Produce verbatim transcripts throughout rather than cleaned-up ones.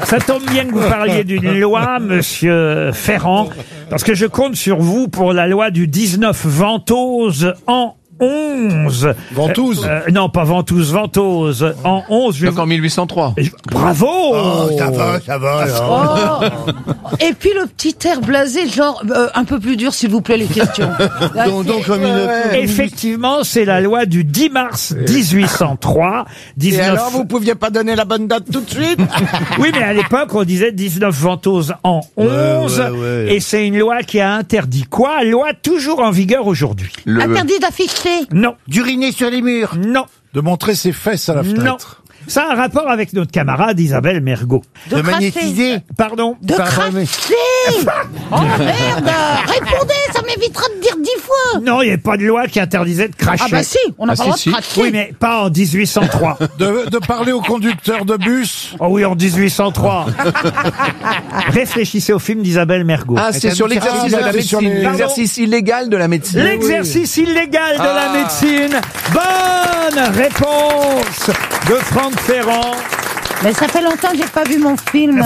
Ça tombe bien que vous parliez d'une loi, monsieur Ferrand, parce que je compte sur vous pour la loi du dix-neuf Ventose en onze. Ventouses euh, euh, Non, pas Ventouses, Ventose. En onze. Je... Donc en mille huit cent trois. Bravo. Oh, ça va, ça va. Alors. Oh. Et puis le petit air blasé, genre euh, un peu plus dur s'il vous plaît les questions. Là, donc, donc, comme une... Effectivement, c'est la loi du dix mars mille huit cent trois. dix-neuf... Et alors, vous pouviez pas donner la bonne date tout de suite? Oui, mais à l'époque, on disait dix-neuf Ventose en onze. Ouais, ouais, ouais. Et c'est une loi qui a interdit quoi? Loi toujours en vigueur aujourd'hui. Le... Interdit d'afficher. Non, D'uriner sur les murs. non, De montrer ses fesses à la non. fenêtre. Ça a un rapport avec notre camarade Isabelle Mergo. De, magnétiser. Pardon? De cracher. Oh merde. Répondez, ça m'évitera de dire dix fois. Non, il n'y avait pas de loi qui interdisait de cracher. Ah bah si, on n'a Ah, pas le si, droit de si. cracher. Oui, mais pas en dix-huit cent trois. De, de parler au conducteur de bus. Oh oui, en dix-huit cent trois. Réfléchissez au film d'Isabelle Mergo. Ah, c'est sur l'exercice de la c'est sur médecine. les- L'exercice illégal de la médecine. L'exercice illégal de la Ah. médecine. Bonne réponse de Franck Ferrand. Mais ça fait longtemps que j'ai pas vu mon film.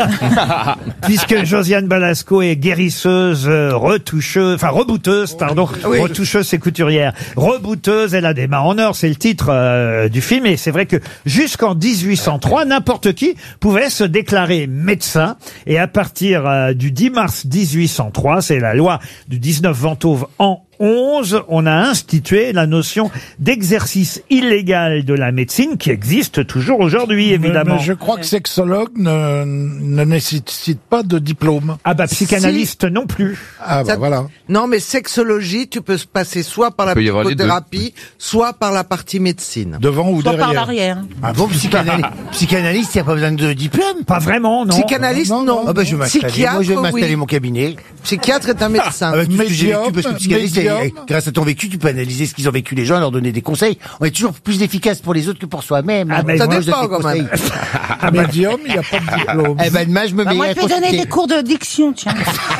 Puisque Josiane Balasco est guérisseuse, euh, retoucheuse, enfin rebouteuse, pardon, retoucheuse c'est couturière, rebouteuse, elle a des mains en or, c'est le titre euh, du film, et c'est vrai que jusqu'en dix-huit cent trois, n'importe qui pouvait se déclarer médecin, et à partir euh, du dix mars dix-huit cent trois, c'est la loi du dix-neuf Ventose en onze, on a institué la notion d'exercice illégal de la médecine qui existe toujours aujourd'hui, évidemment. Mais, mais je crois que sexologue ne, ne nécessite pas de diplôme. Ah bah psychanalyste non plus. Ah bah Ça- voilà. Non, mais sexologie, tu peux se passer soit par la peut y avoir les deux. psychothérapie, soit par la partie médecine. Devant ou Soit par derrière. l'arrière. Ah bon, psychanalyste, psychanalyste, il n'y a pas besoin de diplôme? Pas vraiment, non. Psychanalyste, Non, non. non, Ah bah je vais m'installer, Psychiatre, moi je vais m'installer oui. mon cabinet. Psychiatre est un médecin. Avec tout ce que j'ai Médium, vécu, parce que psychanalyste, médium. eh, grâce à ton vécu, tu peux analyser ce qu'ils ont vécu les gens, leur donner des conseils. On est toujours plus efficace pour les autres que pour soi-même. Ah, mais Moi, ça je donne dépend, des quand conseils. Un médium, il n'y a pas de diplôme. Eh ben demain, je me Bah, mets moi à je vais donner consulter. des cours de diction, tiens.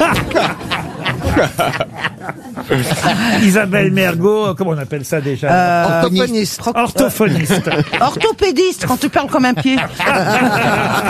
Isabelle Mergo, comment on appelle ça déjà? Euh, Orthophoniste. Orthophoniste. Orthopédiste, quand tu parles comme un pied.